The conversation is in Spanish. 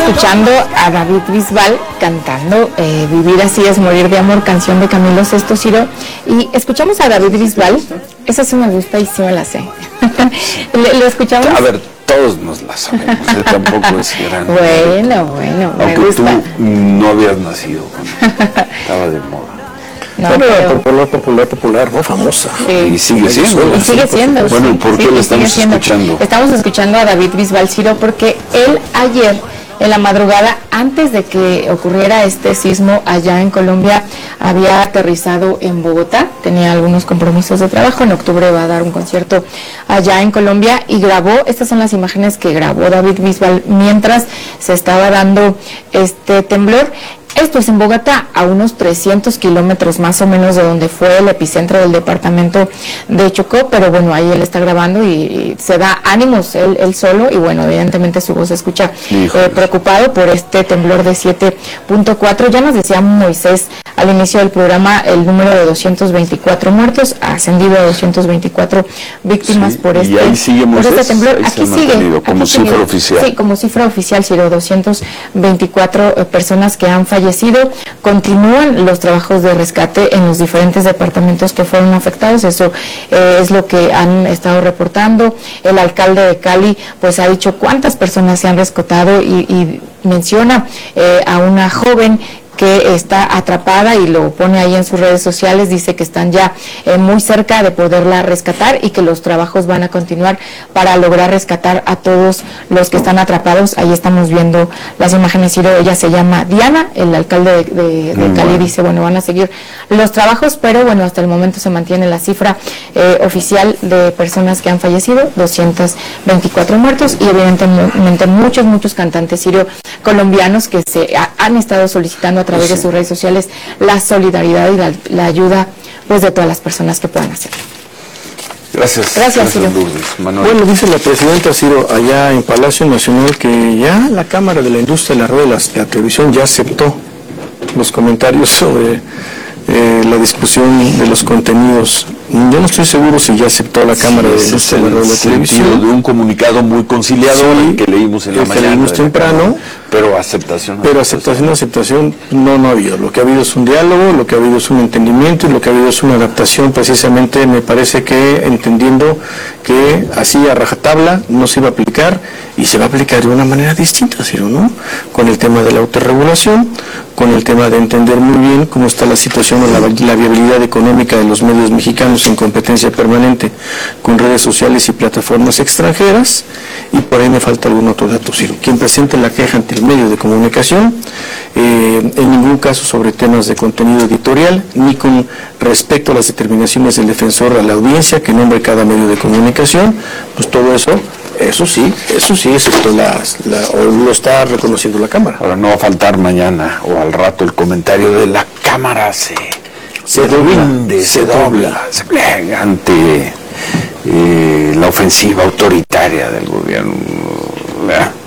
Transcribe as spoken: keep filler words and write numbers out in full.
escuchando a David Bisbal cantando eh, Vivir así es morir de amor, canción de Camilo Sesto, Ciro. Y escuchamos a David Bisbal, esa sí me gusta y sí me la sé. ¿Lo escuchamos? A ver, todos nos la sabemos, eh, tampoco es gran. Bueno, bueno, me Aunque gusta. tú no habías nacido cuando estaba de moda. No, bueno, pero... popular, popular, popular, muy famosa. Sí. Y sigue siendo. Y sigue siendo. Bueno, sí, ¿por qué sí, lo estamos sigue escuchando? Estamos escuchando a David Bisbal, Ciro, porque él ayer, en la madrugada, antes de que ocurriera este sismo allá en Colombia, había aterrizado en Bogotá, tenía algunos compromisos de trabajo, en octubre va a dar un concierto allá en Colombia y grabó, estas son las imágenes que grabó David Bisbal mientras se estaba dando este temblor. Esto es en Bogotá, a unos trescientos kilómetros más o menos de donde fue el epicentro del departamento de Chocó, pero bueno, ahí él está grabando y, y se da ánimos él, él solo, y bueno, evidentemente su voz se escucha eh, preocupado por este temblor de siete punto cuatro. Ya nos decía Moisés al inicio del programa el número de doscientos veinticuatro muertos, ha ascendido a doscientos veinticuatro víctimas sí, por, este, y ahí sigue por Moisés, este temblor. Ahí aquí se sigue. Como aquí cifra sigue. oficial. Sí, como cifra oficial, Ciro, doscientas veinticuatro eh, personas que han fallecido. Continúan los trabajos de rescate en los diferentes departamentos que fueron afectados, eso eh, es lo que han estado reportando. El alcalde de Cali pues ha dicho cuántas personas se han rescatado y, y menciona eh, a una joven que está atrapada y lo pone ahí en sus redes sociales, dice que están ya eh, muy cerca de poderla rescatar y que los trabajos van a continuar para lograr rescatar a todos los que están atrapados. Ahí estamos viendo las imágenes, Ciro, ella se llama Diana, el alcalde de, de, de Cali dice, bueno, van a seguir los trabajos, pero bueno, hasta el momento se mantiene la cifra eh, oficial de personas que han fallecido, doscientos veinticuatro muertos, y evidentemente muchos, muchos cantantes, Ciro, colombianos que se ha, han estado solicitando a través sí. de sus redes sociales la solidaridad y la, la ayuda pues de todas las personas que puedan hacerlo. Gracias. Gracias, Ciro. Manuel. Bueno, dice la presidenta Ciro allá en Palacio Nacional que ya la Cámara de la Industria de la Radio de la Televisión ya aceptó los comentarios sobre eh, la discusión de los contenidos. Yo no estoy seguro si ya aceptó la Cámara sí, de la Industria de la Radio de la Televisión. De un comunicado muy conciliador sí, que leímos en la mañana. Que leímos temprano. Pero aceptación. Pero aceptación, aceptación no, no ha habido. Lo que ha habido es un diálogo, lo que ha habido es un entendimiento y lo que ha habido es una adaptación, precisamente me parece que entendiendo que así a rajatabla no se iba a aplicar y se va a aplicar de una manera distinta, ¿sí, no? Con el tema de la autorregulación, con el tema de entender muy bien cómo está la situación o la, la viabilidad económica de los medios mexicanos en competencia permanente con redes sociales y plataformas extranjeras, y por ahí me falta algún otro dato, ¿sí? Quien presente la queja ante el medio de comunicación, eh, en ningún caso sobre temas de contenido editorial, ni con respecto a las determinaciones del defensor a la audiencia que nombre cada medio de comunicación, pues todo eso, eso sí, eso sí, excepto la, la, o lo está reconociendo la Cámara. Ahora no va a faltar mañana o al rato el comentario de la Cámara se, se, se rinde, se, se dobla, se plega ante eh, la ofensiva autoritaria del gobierno. ¿verdad?